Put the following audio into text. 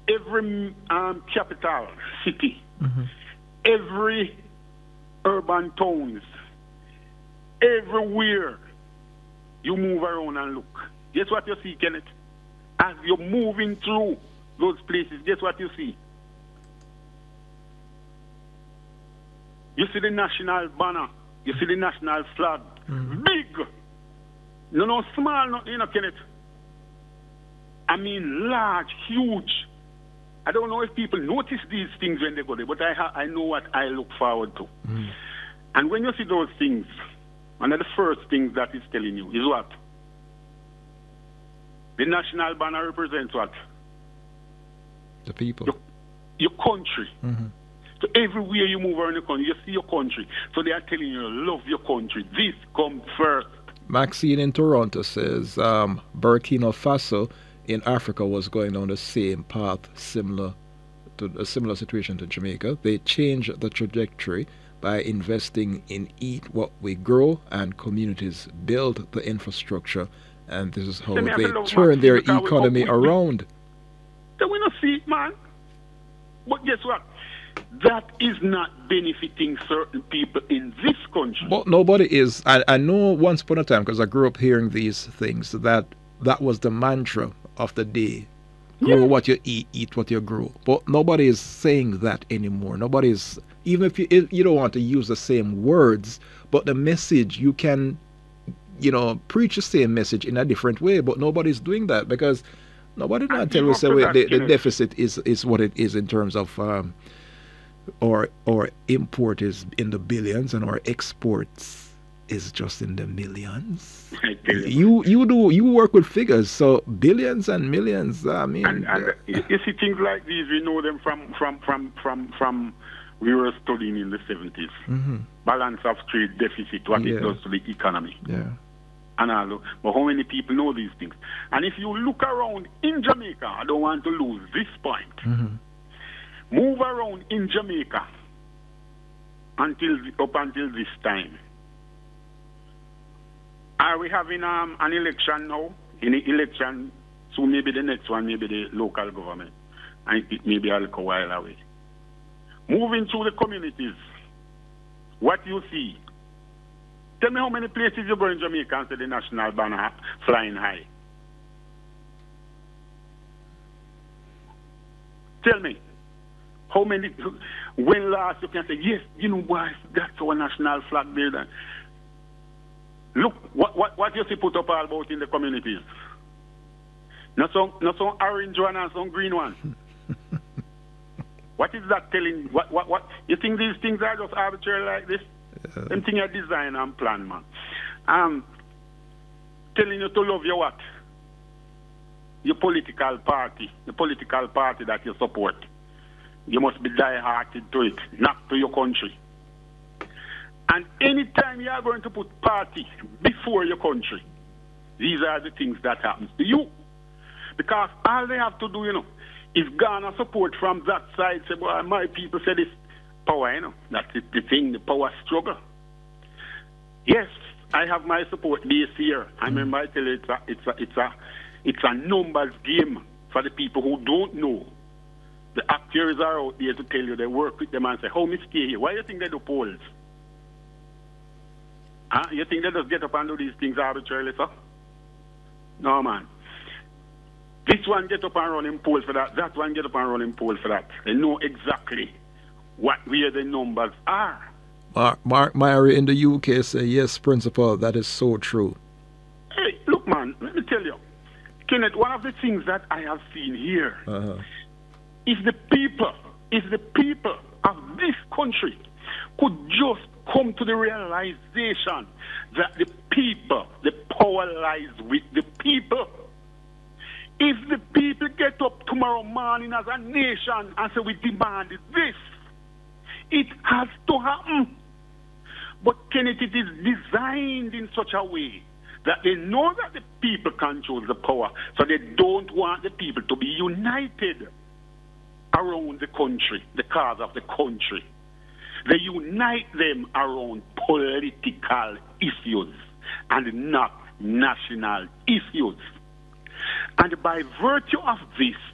every capital city, every urban towns, everywhere you move around and look. Guess what you see, Kenneth? As you're moving through those places, guess what you see? You see the national banner. You see the national flag. Big. No small, no, Kenneth. I mean, large, huge. I don't know if people notice these things when they go there, but I know what I look forward to. And when you see those things, one of the first things that is telling you is what? The national banner represents what? The people. Your country. So everywhere you move around the country, you see your country. So they are telling you, love your country. This comes first. Maxine in Toronto says Burkina Faso in Africa was going down the same path, similar to a similar situation to Jamaica. They changed the trajectory by investing in eat what we grow, and communities build the infrastructure, and this is how they turn their economy around. So we don't see it, man. But guess what? That is not benefiting certain people in this country. But nobody is. I know once upon a time, because I grew up hearing these things, that was the mantra of the day. Grow what you eat what you grow. But nobody is saying that anymore. Nobody is, even if you don't want to use the same words, but the message, you can, preach the same message in a different way, but nobody's doing that because nobody not tell us the deficit is what it is in terms of our import is in the billions and our exports is just in the millions. You work with figures, so billions and millions. I mean, and you see things like these. We know them from we were studying in the 70s. Balance of trade deficit, what it does to the economy. Yeah. And but how many people know these things? And if you look around in Jamaica, I don't want to lose this point. Move around in Jamaica up until this time. Are we having an election now? In the election, so maybe the next one, maybe the local government. And it may be a little while away. Moving through the communities, what you see. Tell me how many places you go in Jamaica and see the national banner flying high. Tell me. How many, when last you can say, yes, boys, that's our national flag there. Then. Look, what you see put up all about in the communities? Not some orange one and some green one. What is that telling? What? You think these things are just arbitrary like this? Them things are designed and planned, man. Telling you to love your what? Your political party, the political party that you support. You must be die-hearted to it, not to your country. And anytime you are going to put party before your country, these are the things that happens to you. Because all they have to do, is garner support from that side. Say, boy, my people say this power, that's the thing, the power struggle. Yes, I have my support base here. I remember I tell you it's a numbers game for the people who don't know. The actors are out there to tell you they work with them and say, how me stay here? Why do you think they do polls? You think they just get up and do these things arbitrarily, sir? No, man. This one get up and run in polls for that. That one get up and run in polls for that. They know exactly where the numbers are. Mark Myrie in the UK say, yes, Principal, that is so true. Hey, look, man, let me tell you. Kenneth, one of the things that I have seen here is the people of this country could just come to the realization that the power lies with the people. If the people get up tomorrow morning as a nation and say we demand this, it has to happen. But Kenneth, it is designed in such a way that they know that the people control the power, so they don't want the people to be united around the country, the cause of the country. They unite them around political issues and not national issues. And by virtue of this,